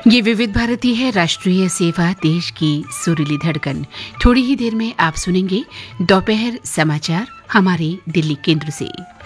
ये विविध भारती है, राष्ट्रीय सेवा, देश की सुरीली धड़कन। थोड़ी ही देर में आप सुनेंगे दोपहर समाचार हमारे दिल्ली केंद्र से।